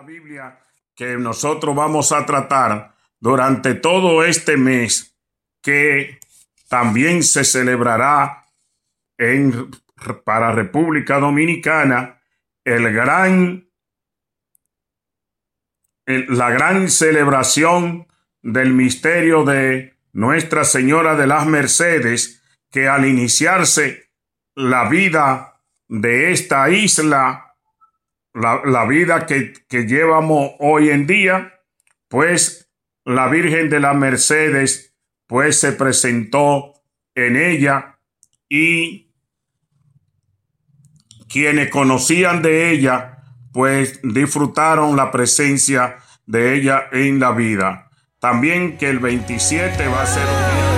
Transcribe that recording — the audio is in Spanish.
Biblia que nosotros vamos a tratar durante todo este mes, que también se celebrará para República Dominicana la gran celebración del misterio de Nuestra Señora de las Mercedes, que al iniciarse la vida de esta isla, la vida que llevamos hoy en día, pues la Virgen de las Mercedes pues se presentó en ella, y quienes conocían de ella pues disfrutaron la presencia de ella en la vida. También que el 27 va a ser un día